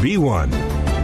WB1.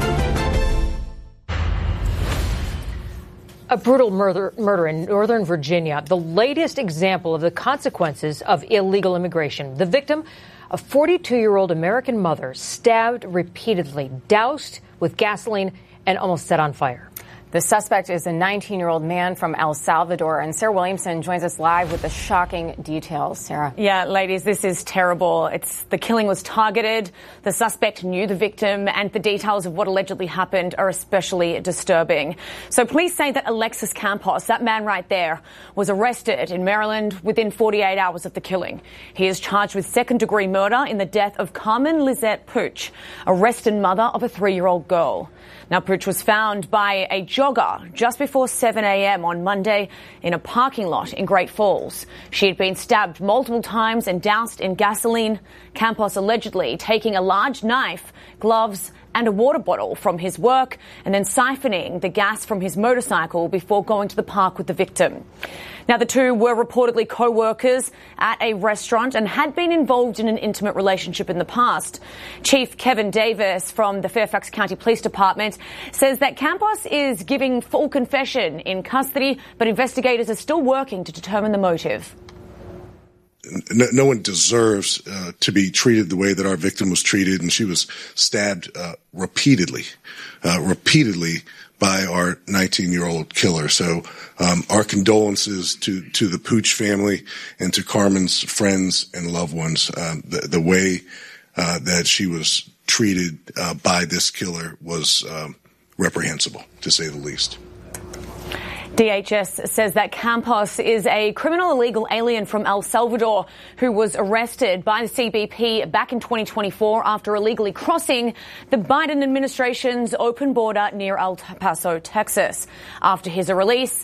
A brutal murder in Northern Virginia, the latest example of the consequences of illegal immigration. The victim, a 42-year-old American mother, stabbed repeatedly, doused with gasoline, and almost set on fire. The suspect is a 19-year-old man from El Salvador, and Sarah Williamson joins us live with the shocking details. Sarah. Yeah, ladies, this is terrible. The killing was targeted. The suspect knew the victim, and the details of what allegedly happened are especially disturbing. So police say that Alexis Campos, that man right there, was arrested in Maryland within 48 hours of the killing. He is charged with second-degree murder in the death of Carmen Lizette Puch, arrested mother of a 3-year-old girl. Now, Puch was found by a jogger just before 7 a.m. on Monday in a parking lot in Great Falls. She had been stabbed multiple times and doused in gasoline. Campos allegedly taking a large knife, gloves, and a water bottle from his work and then siphoning the gas from his motorcycle before going to the park with the victim. Now, the two were reportedly co-workers at a restaurant and had been involved in an intimate relationship in the past. Chief Kevin Davis from the Fairfax County Police Department says that Campos is giving full confession in custody, but investigators are still working to determine the motive. No one deserves to be treated the way that our victim was treated, and she was stabbed repeatedly by our 19-year-old killer. So our condolences to the Puch family and to Carmen's friends and loved ones. The way that she was treated by this killer was reprehensible, to say the least. DHS says that Campos is a criminal illegal alien from El Salvador who was arrested by the CBP back in 2024 after illegally crossing the Biden administration's open border near El Paso, Texas. After his arrest,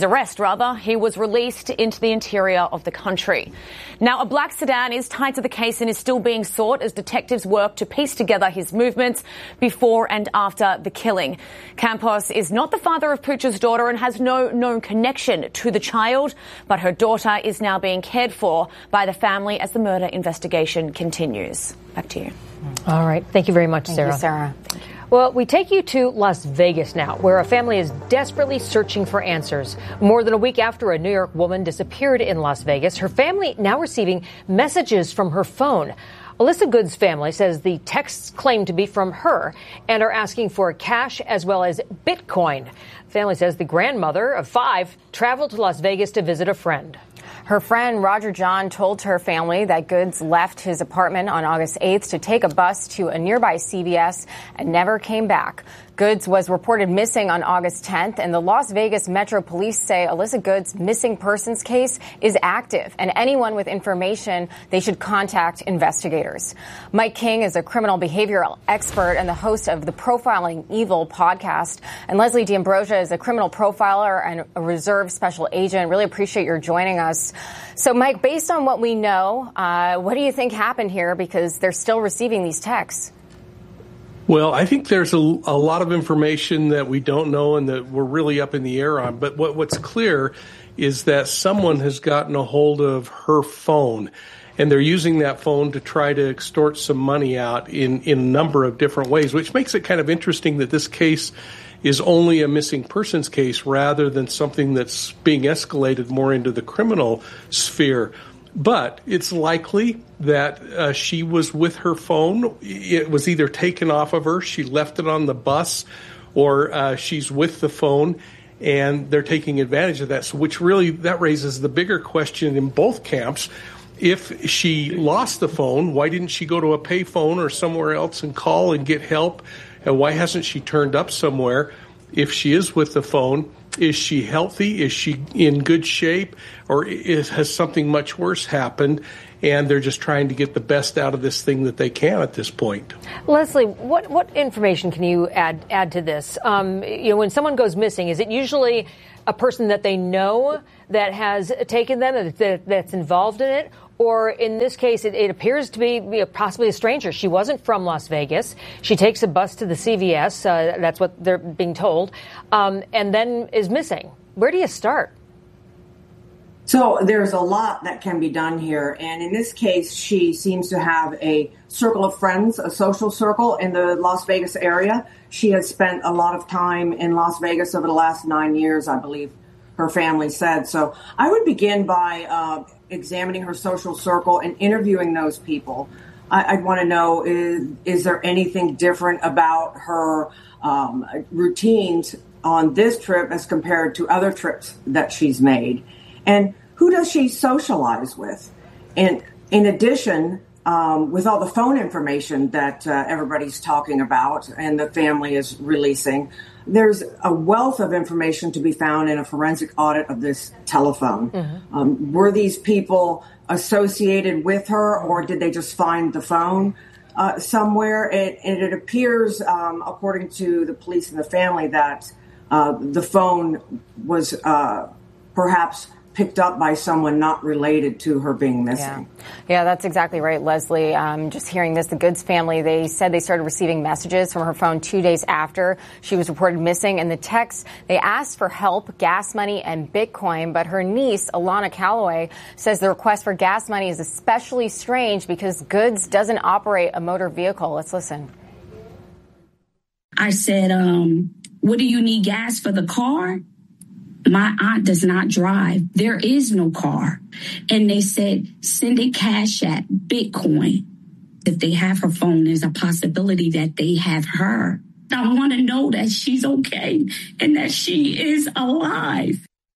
he was released into the interior of the country. Now, a black sedan is tied to the case and is still being sought as detectives work to piece together his movements before and after the killing. Campos is not the father of Puch's daughter and has no known connection to the child, but her daughter is now being cared for by the family as the murder investigation continues. Back to you. All right. Thank you very much, Sarah. Thank you, Sarah. Thank you. Well, we take you to Las Vegas now, where a family is desperately searching for answers. More than a week after a New York woman disappeared in Las Vegas, her family now receiving messages from her phone. Alyssa Good's family says the texts claim to be from her and are asking for cash as well as Bitcoin. The family says the grandmother of 5 traveled to Las Vegas to visit a friend. Her friend Roger John told her family that Goods left his apartment on August 8th to take a bus to a nearby CVS and never came back. Goods was reported missing on August 10th, and the Las Vegas Metro Police say Alyssa Goods' missing persons case is active, and anyone with information, they should contact investigators. Mike King is a criminal behavioral expert and the host of the Profiling Evil podcast, and Leslie D'Ambrosia is a criminal profiler and a reserve special agent. Really appreciate your joining us. So, Mike, based on what we know, what do you think happened here? Because they're still receiving these texts. Well, I think there's a lot of information that we don't know and that we're really up in the air on. But what's clear is that someone has gotten a hold of her phone, and they're using that phone to try to extort some money out in a number of different ways, which makes it kind of interesting that this case is only a missing persons case rather than something that's being escalated more into the criminal sphere. But it's likely that she was with her phone. It was either taken off of her, she left it on the bus, or she's with the phone, and they're taking advantage of that. So which really, that raises the bigger question in both camps. If she lost the phone, why didn't she go to a payphone or somewhere else and call and get help? And why hasn't she turned up somewhere? If she is with the phone, is she healthy? Is she in good shape? Or has something much worse happened? And they're just trying to get the best out of this thing that they can at this point. Leslie, what information can you add to this? When someone goes missing, is it usually a person that they know that has taken them, that's involved in it? Or in this case, it appears to be possibly a stranger. She wasn't from Las Vegas. She takes a bus to the CVS. That's what they're being told. And then is missing. Where do you start? So there's a lot that can be done here. And in this case, she seems to have a circle of friends, a social circle in the Las Vegas area. She has spent a lot of time in Las Vegas over the last 9 years, I believe her family said. So I would begin by examining her social circle and interviewing those people. I'd want to know, is there anything different about her routines on this trip as compared to other trips that she's made? And who does she socialize with? And in addition, with all the phone information that everybody's talking about and the family is releasing, there's a wealth of information to be found in a forensic audit of this telephone. Mm-hmm. Were these people associated with her, or did they just find the phone somewhere? It appears, according to the police and the family, that the phone was perhaps picked up by someone not related to her being missing. Yeah, that's exactly right, Leslie. Just hearing this, the Goods family, they said they started receiving messages from her phone 2 days after she was reported missing. And the texts, they asked for help, gas money, and Bitcoin. But her niece, Alana Calloway, says the request for gas money is especially strange because Goods doesn't operate a motor vehicle. Let's listen. I said, what do you need gas for the car? My aunt does not drive. There is no car. And they said, send it Cash App, Bitcoin. If they have her phone, there's a possibility that they have her. I want to know that she's okay and that she is alive.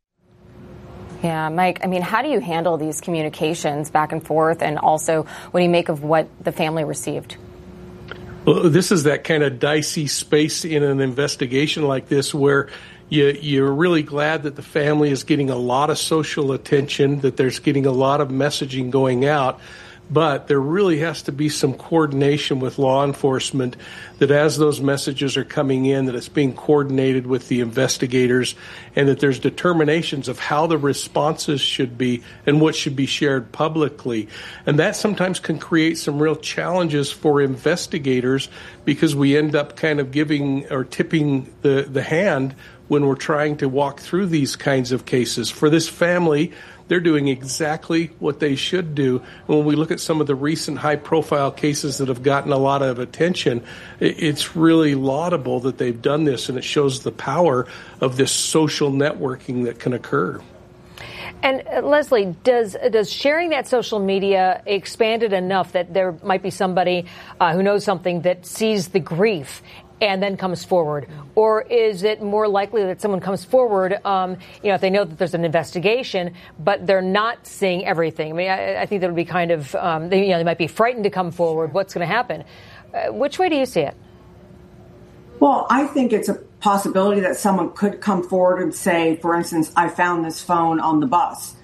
Yeah, Mike, I mean, how do you handle these communications back and forth? And also, what do you make of what the family received? Well, this is that kind of dicey space in an investigation like this where you're really glad that the family is getting a lot of social attention, that there's getting a lot of messaging going out. But there really has to be some coordination with law enforcement, that as those messages are coming in, that it's being coordinated with the investigators, and that there's determinations of how the responses should be and what should be shared publicly. And that sometimes can create some real challenges for investigators, because we end up kind of giving or tipping the hand when we're trying to walk through these kinds of cases. For this family, they're doing exactly what they should do. And when we look at some of the recent high-profile cases that have gotten a lot of attention, it's really laudable that they've done this, and it shows the power of this social networking that can occur. And Leslie, does sharing that social media expand it enough that there might be somebody who knows something that sees the grief and then comes forward? Or is it more likely that someone comes forward, if they know that there's an investigation, but they're not seeing everything? I mean, I think that would be kind of, they might be frightened to come forward. What's going to happen? Which way do you see it? Well, I think it's a possibility that someone could come forward and say, for instance, I found this phone on the bus.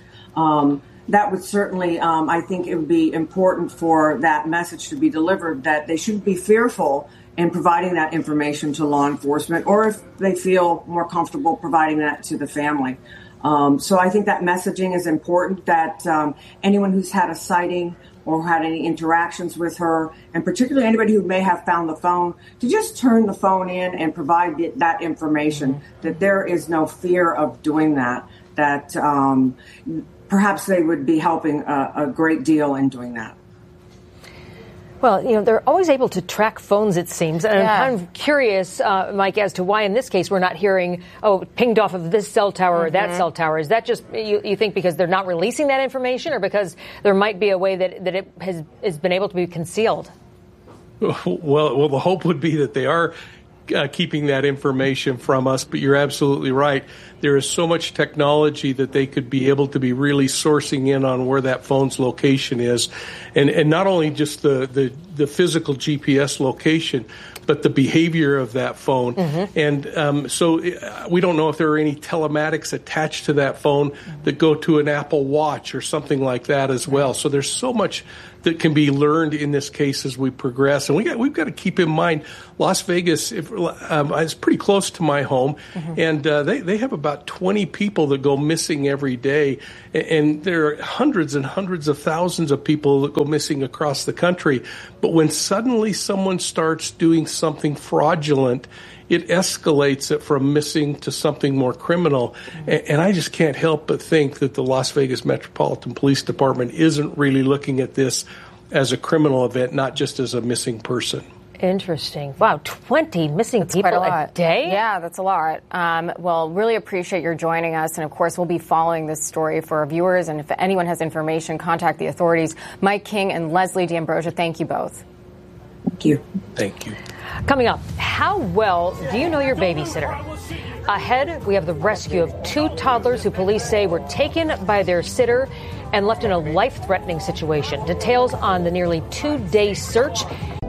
That would certainly, I think it would be important for that message to be delivered, that they shouldn't be fearful in providing that information to law enforcement, or if they feel more comfortable providing that to the family. So I think that messaging is important, that anyone who's had a sighting or had any interactions with her, and particularly anybody who may have found the phone, to just turn the phone in and provide that information, that there is no fear of doing that, that perhaps they would be helping a great deal in doing that. Well, they're always able to track phones, it seems. And I'm kind of curious, Mike, as to why in this case we're not hearing, pinged off of this cell tower or that cell tower. Is that just, you think, because they're not releasing that information, or because there might be a way that it has been able to be concealed? Well, the hope would be that they are keeping that information from us, but you're absolutely right. There is so much technology that they could be able to be really sourcing in on where that phone's location is, and not only just the physical GPS location, but the behavior of that phone. And so we don't know if there are any telematics attached to that phone that go to an Apple Watch or something like that as well. So there's so much that can be learned in this case as we progress. And we've got to keep in mind, Las Vegas is pretty close to my home, and they have about 20 people that go missing every day. And there are hundreds and hundreds of thousands of people that go missing across the country. But when suddenly someone starts doing something fraudulent it escalates it from missing to something more criminal. And I just can't help but think that the Las Vegas Metropolitan Police Department isn't really looking at this as a criminal event, not just as a missing person. Interesting. Wow, 20 missing people a day? Yeah, that's a lot. Well, really appreciate your joining us. And, of course, we'll be following this story for our viewers. And if anyone has information, contact the authorities. Mike King and Leslie D'Ambrosia, thank you both. Thank you. Thank you. Coming up, how well do you know your babysitter? Ahead, we have the rescue of 2 toddlers who police say were taken by their sitter and left in a life-threatening situation. Details on the nearly 2-day search